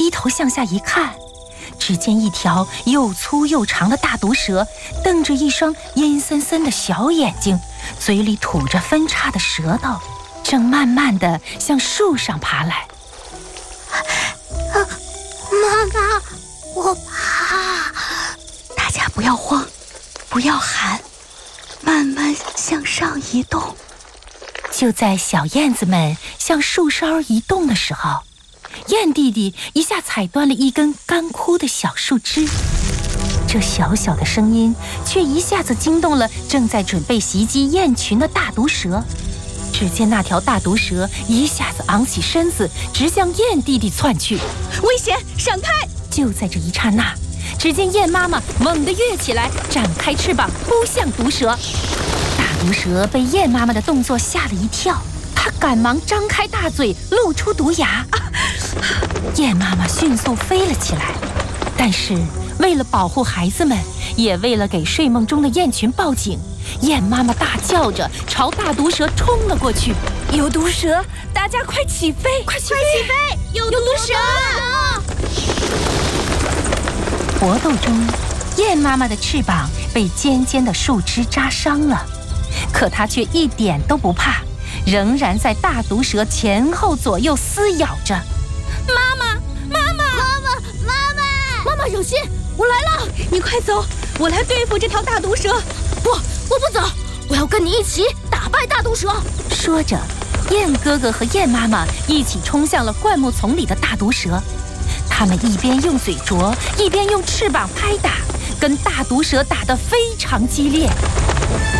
低头向下一看，只见一条又粗又长的大毒蛇瞪着一双阴森森的小眼睛，嘴里吐着分叉的舌头，正慢慢地向树上爬来。 妈妈，我怕。 大家不要慌，不要喊，慢慢向上移动。 就在小燕子们向树梢移动的时候，燕弟弟一下踩断了一根干枯的小树枝，这小小的声音却一下子惊动了正在准备袭击燕群的大毒蛇。只见那条大毒蛇一下子昂起身子，直向燕弟弟窜去。 危险，闪开！ 就在这一刹那，只见燕妈妈猛地跃起来，展开翅膀扑向毒蛇。大毒蛇被燕妈妈的动作吓了一跳，她赶忙张开大嘴，露出毒牙。燕妈妈迅速飞了起来，但是为了保护孩子们，也为了给睡梦中的燕群报警，燕妈妈大叫着朝大毒蛇冲了过去。 有毒蛇，大家快起飞！ 快起飞！有毒蛇！ 搏斗中，燕妈妈的翅膀被尖尖的树枝扎伤了，可她却一点都不怕，仍然在大毒蛇前后左右撕咬着。 妈妈，小心！我来了， 你快走，我来对付这条大毒蛇。 不，我不走，我要跟你一起打败大毒蛇。 说着，燕哥哥和燕妈妈一起冲向了灌木丛里的大毒蛇。他们一边用嘴啄，一边用翅膀拍打，跟大毒蛇打得非常激烈。